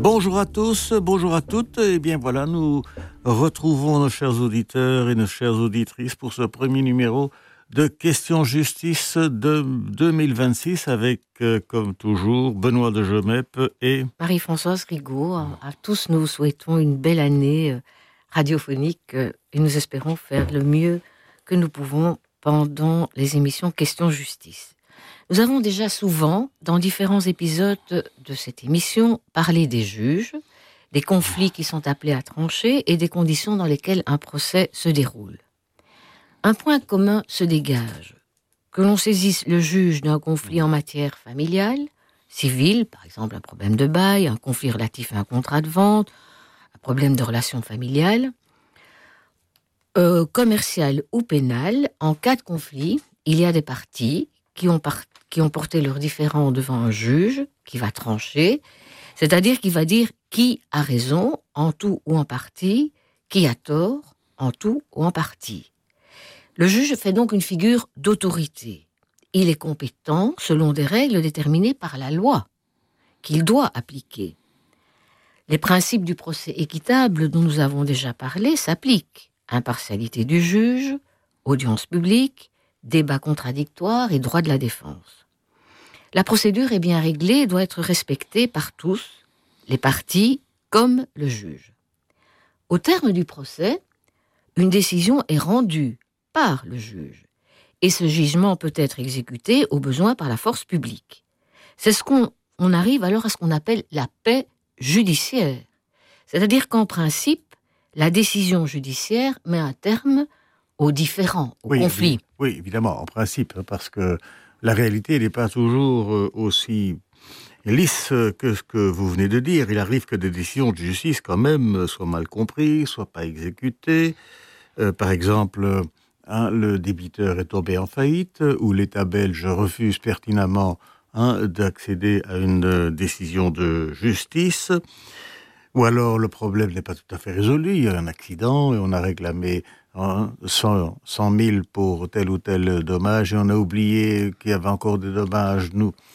Bonjour à tous, bonjour à toutes. Eh bien voilà, nous retrouvons nos chers auditeurs et nos chères auditrices pour ce premier numéro de Questions Justice de 2026 avec, comme toujours, Benoît de Jomep et Marie-Françoise Rigaud. À tous, nous vous souhaitons une belle année radiophonique et nous espérons faire le mieux que nous pouvons pendant les émissions Questions Justice. Nous avons déjà souvent, dans différents épisodes de cette émission, parlé des juges, des conflits qui sont appelés à trancher et des conditions dans lesquelles un procès se déroule. Un point commun se dégage. Que l'on saisisse le juge d'un conflit en matière familiale, civile, par exemple un problème de bail, un conflit relatif à un contrat de vente, un problème de relation familiale, commercial ou pénal, en cas de conflit, il y a des parties qui ont porté leurs différends devant un juge qui va trancher, c'est-à-dire qui va dire qui a raison, en tout ou en partie, qui a tort, en tout ou en partie. Le juge fait donc une figure d'autorité. Il est compétent selon des règles déterminées par la loi, qu'il doit appliquer. Les principes du procès équitable dont nous avons déjà parlé s'appliquent. Impartialité du juge, audience publique, débat contradictoire et droit de la défense. La procédure est bien réglée et doit être respectée par tous, les parties comme le juge. Au terme du procès, une décision est rendue par le juge. Et ce jugement peut être exécuté au besoin par la force publique. C'est ce qu'on arrive alors à ce qu'on appelle la paix judiciaire. C'est-à-dire qu'en principe, la décision judiciaire met un terme aux différends, aux conflits. Oui, évidemment, en principe, parce que la réalité n'est pas toujours aussi lisse que ce que vous venez de dire. Il arrive que des décisions de justice, quand même, soient mal comprises, soient pas exécutées. Par exemple, le débiteur est tombé en faillite, ou l'État belge refuse pertinemment d'accéder à une décision de justice, ou alors le problème n'est pas tout à fait résolu, il y a un accident et on a réclamé 100 000 pour tel ou tel dommage et on a oublié qu'il y avait encore des dommages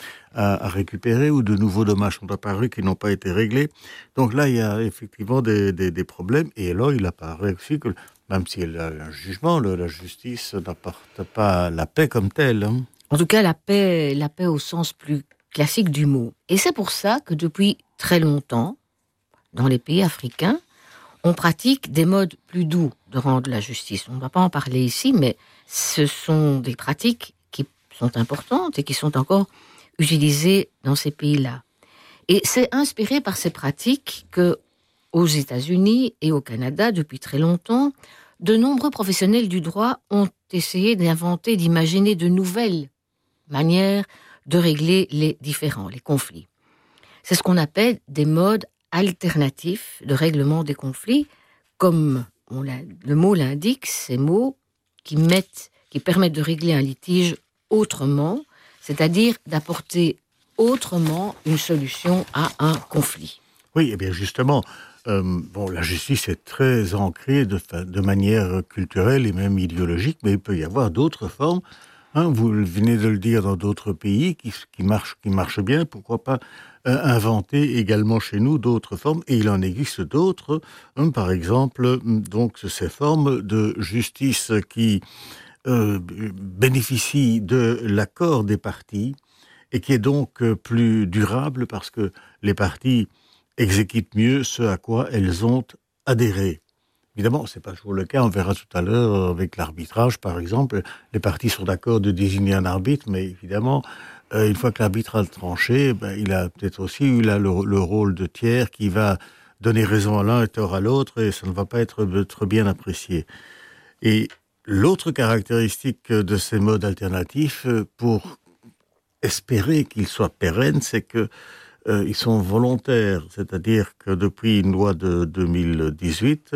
à récupérer ou de nouveaux dommages sont apparus qui n'ont pas été réglés. Donc là, il y a effectivement des problèmes et alors il apparaît aussi que même s'il y a un jugement, la justice n'apporte pas la paix comme telle. En tout cas, la paix au sens plus classique du mot. Et c'est pour ça que depuis très longtemps, dans les pays africains, on pratique des modes plus doux de rendre la justice. On ne va pas en parler ici, mais ce sont des pratiques qui sont importantes et qui sont encore utilisées dans ces pays-là. Et c'est inspiré par ces pratiques que, aux États-Unis et au Canada, depuis très longtemps, de nombreux professionnels du droit ont essayé d'inventer, d'imaginer de nouvelles manières de régler les différends, les conflits. C'est ce qu'on appelle des modes alternatifs de règlement des conflits, comme le mot l'indique, ces mots qui permettent de régler un litige autrement, c'est-à-dire d'apporter autrement une solution à un conflit. Oui, et bien justement, la justice est très ancrée de manière culturelle et même idéologique, mais il peut y avoir d'autres formes. Vous venez de le dire dans d'autres pays qui marchent bien. Pourquoi pas inventer également chez nous d'autres formes? Et il en existe d'autres. Par exemple, donc ces formes de justice qui bénéficient de l'accord des parties et qui est donc plus durable parce que les parties exécutent mieux ce à quoi elles ont adhéré. Évidemment, ce n'est pas toujours le cas, on verra tout à l'heure avec l'arbitrage, par exemple. Les parties sont d'accord de désigner un arbitre, mais évidemment, une fois que l'arbitre a tranché, il a peut-être aussi eu là, le rôle de tiers qui va donner raison à l'un et tort à l'autre, et ça ne va pas être bien apprécié. Et l'autre caractéristique de ces modes alternatifs, pour espérer qu'ils soient pérennes, c'est que ils sont volontaires, c'est-à-dire que depuis une loi de 2018,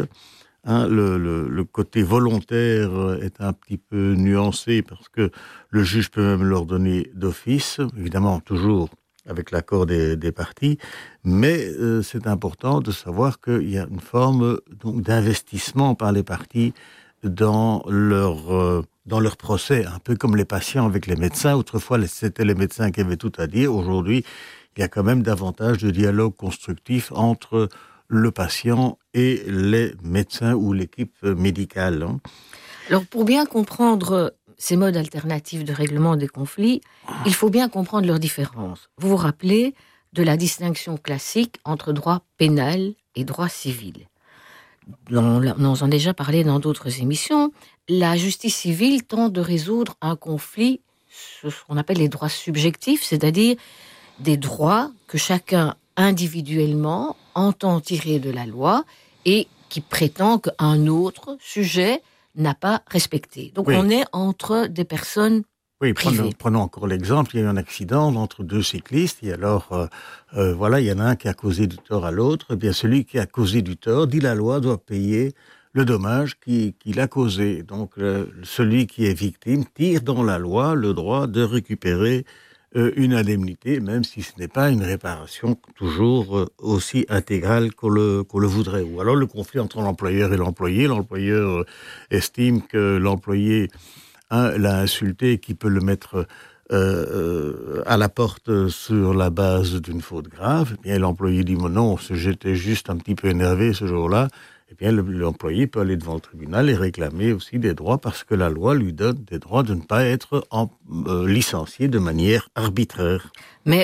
le côté volontaire est un petit peu nuancé parce que le juge peut même l'ordonner d'office, évidemment toujours avec l'accord des parties, mais c'est important de savoir qu'il y a une forme donc d'investissement par les parties dans leur procès, un peu comme les patients avec les médecins. Autrefois, c'était les médecins qui avaient tout à dire. Aujourd'hui, il y a quand même davantage de dialogue constructif entre le patient et les médecins ou l'équipe médicale. Alors, pour bien comprendre ces modes alternatifs de règlement des conflits, il faut bien comprendre leurs différences. Vous vous rappelez de la distinction classique entre droit pénal et droit civil. On en a déjà parlé dans d'autres émissions. La justice civile tente de résoudre un conflit, ce qu'on appelle les droits subjectifs, c'est-à-dire des droits que chacun individuellement entend tirer de la loi et qui prétend qu'un autre sujet n'a pas respecté. Donc on est entre des personnes privées. Prenons encore l'exemple, il y a eu un accident entre deux cyclistes, et alors, voilà, il y en a un qui a causé du tort à l'autre, et bien celui qui a causé du tort, dit la loi, doit payer le dommage qu'il a causé. Donc celui qui est victime tire dans la loi le droit de récupérer une indemnité, même si ce n'est pas une réparation toujours aussi intégrale qu'on le voudrait. Ou alors le conflit entre l'employeur et l'employé. L'employeur estime que l'employé l'a insulté et qu'il peut le mettre à la porte sur la base d'une faute grave. Et bien l'employé dit non, j'étais juste un petit peu énervé ce jour-là. Et bien l'employé peut aller devant le tribunal et réclamer aussi des droits parce que la loi lui donne des droits de ne pas être licencié de manière arbitraire. Mais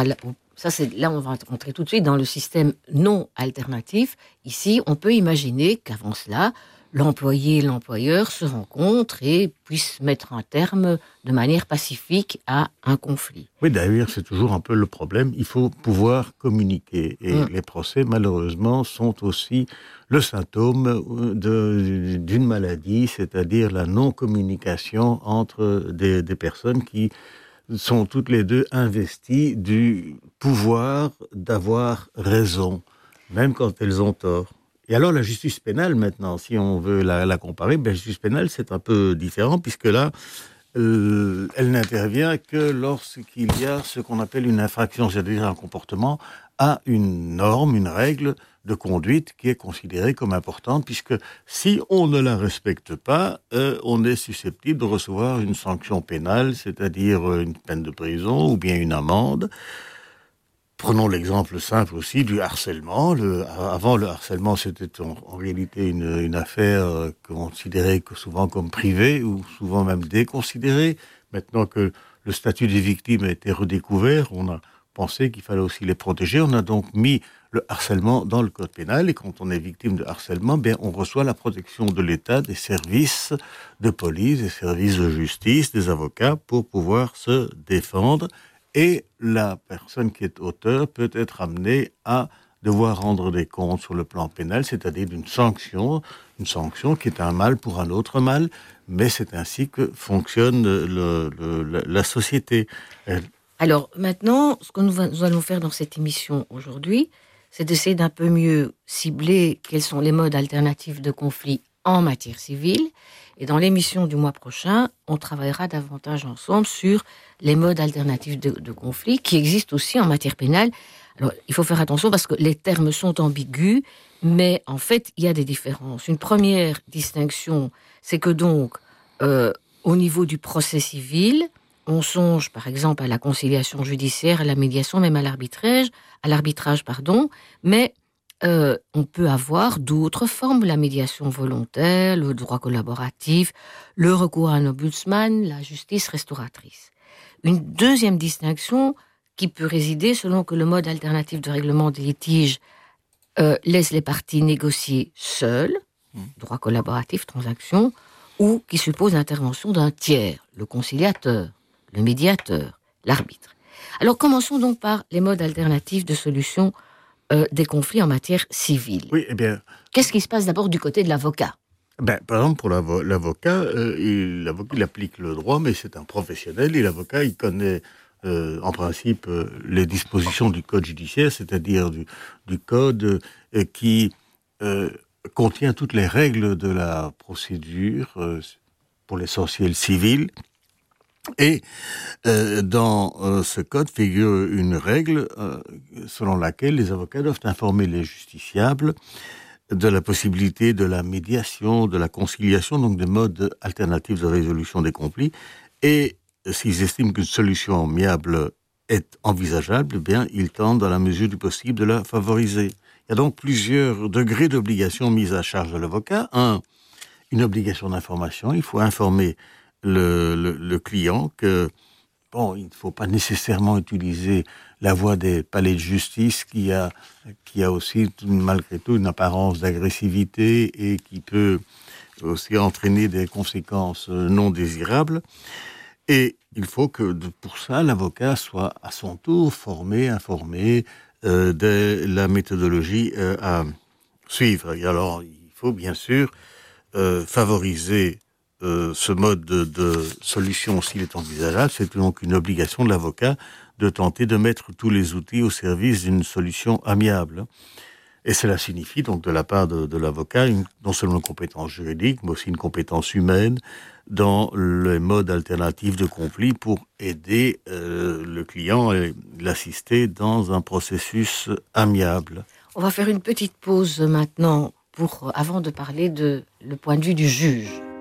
là on va entrer tout de suite dans le système non alternatif. Ici, on peut imaginer qu'avant cela, l'employé et l'employeur se rencontrent et puissent mettre un terme de manière pacifique à un conflit. Oui, d'ailleurs, c'est toujours un peu le problème. Il faut pouvoir communiquer. Et les procès, malheureusement, sont aussi le symptôme d'une maladie, c'est-à-dire la non-communication entre des personnes qui sont toutes les deux investies du pouvoir d'avoir raison, même quand elles ont tort. Et alors la justice pénale maintenant, si on veut la comparer, la justice pénale c'est un peu différent puisque là, elle n'intervient que lorsqu'il y a ce qu'on appelle une infraction, c'est-à-dire un comportement à une norme, une règle de conduite qui est considérée comme importante, puisque si on ne la respecte pas, on est susceptible de recevoir une sanction pénale, c'est-à-dire une peine de prison ou bien une amende. Prenons l'exemple simple aussi du harcèlement. Avant, le harcèlement, c'était en réalité une affaire considérée souvent comme privée ou souvent même déconsidérée. Maintenant que le statut des victimes a été redécouvert, on a pensé qu'il fallait aussi les protéger. On a donc mis le harcèlement dans le code pénal. Et quand on est victime de harcèlement, bien, on reçoit la protection de l'État, des services de police, des services de justice, des avocats pour pouvoir se défendre. Et la personne qui est auteur peut être amenée à devoir rendre des comptes sur le plan pénal, c'est-à-dire une sanction qui est un mal pour un autre mal, mais c'est ainsi que fonctionne la société. Alors maintenant, ce que nous allons faire dans cette émission aujourd'hui, c'est d'essayer d'un peu mieux cibler quels sont les modes alternatifs de conflit en matière civile. Et dans l'émission du mois prochain, on travaillera davantage ensemble sur les modes alternatifs de conflit qui existent aussi en matière pénale. Alors, il faut faire attention parce que les termes sont ambigus, mais en fait, il y a des différences. Une première distinction, c'est que donc, au niveau du procès civil, on songe par exemple à la conciliation judiciaire, à la médiation, même à l'arbitrage, mais on peut avoir d'autres formes, la médiation volontaire, le droit collaboratif, le recours à un ombudsman, la justice restauratrice. Une deuxième distinction qui peut résider selon que le mode alternatif de règlement des litiges laisse les parties négocier seules, droit collaboratif, transaction, ou qui suppose l'intervention d'un tiers, le conciliateur, le médiateur, l'arbitre. Alors commençons donc par les modes alternatifs de solution des conflits en matière civile. Oui, eh bien... Qu'est-ce qui se passe d'abord du côté de l'avocat ? Par exemple, pour l'avocat, il applique le droit, mais c'est un professionnel, et l'avocat, il connaît en principe les dispositions du code judiciaire, c'est-à-dire du code qui contient toutes les règles de la procédure pour l'essentiel civil. Et dans ce code figure une règle selon laquelle les avocats doivent informer les justiciables de la possibilité de la médiation, de la conciliation, donc des modes alternatifs de résolution des conflits. Et s'ils estiment qu'une solution amiable est envisageable, eh bien, il tente dans la mesure du possible de la favoriser. Il y a donc plusieurs degrés d'obligation mise à charge de l'avocat. Une obligation d'information. Il faut informer le client que, bon, il ne faut pas nécessairement utiliser la voie des palais de justice qui a aussi, malgré tout, une apparence d'agressivité et qui peut aussi entraîner des conséquences non désirables. Et il faut que, pour ça, l'avocat soit à son tour informé de la méthodologie à suivre. Et alors, il faut bien sûr favoriser ce mode de solution s'il est envisageable. C'est donc une obligation de l'avocat de tenter de mettre tous les outils au service d'une solution amiable. Et cela signifie donc de la part de l'avocat non seulement une compétence juridique, mais aussi une compétence humaine dans les modes alternatifs de conflit pour aider le client et l'assister dans un processus amiable. On va faire une petite pause maintenant avant de parler de le point de vue du juge.